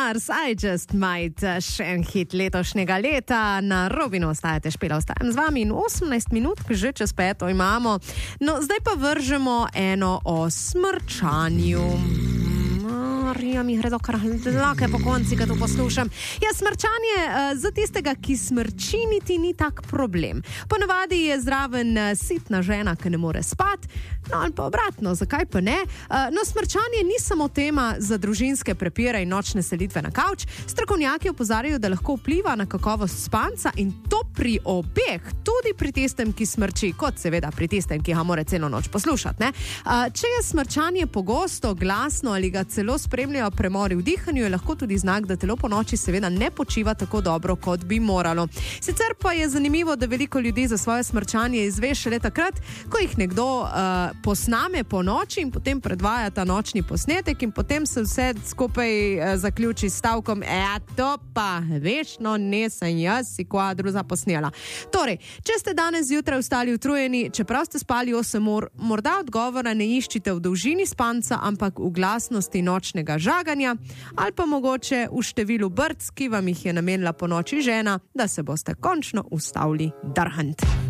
Mars, I Just Might, še en hit letošnjega leta. Na Robinu ostajate, Špela ostajam z vami in 18 minut, že čez 5 imamo. No, zdaj pa vržemo eno o smrčanju. Marija, mi gredo kar dlake po konci, kad to poslušam. Ja, smrčanje za tistega, ki smrči, niti ni tak problem. Ponavadi je zraven sitna žena, ki ne more spati, no ali pa obratno, zakaj pa ne? No, smrčanje ni samo tema za družinske prepire in nočne selitve na kavč. Strokovnjaki opozarjajo, da lahko vpliva na kakovost spanca in to pri obeh, tudi pri tistem, ki smrči, kot seveda pri tistem, ki ga mora celo noč poslušati, ne? Če je smrčanje pogosto, glasno ali ga celo spremljajo premori v dihanju, je lahko tudi znak, da telo po noči seveda ne počiva tako dobro, kot bi moralo. Sicer pa je zanimivo, da veliko ljudi za svoje smrčanje izve šele takrat, ko jih nekdo posname po noči in potem predvaja ta nočni posnetek in potem se vse skupaj zaključi s stavkom, to pa vešno nisem jaz si kvadru zaposnela. Torej, če ste danes zjutraj vstali utrujeni, čeprav ste spali 8 ur, morda odgovora ne iščite v dolžini spanca, ampak v glasnosti nočnega žaganja ali pa mogoče v številu brc, ki vam jih je namenila po noči žena, da se boste končno ustavili drhant.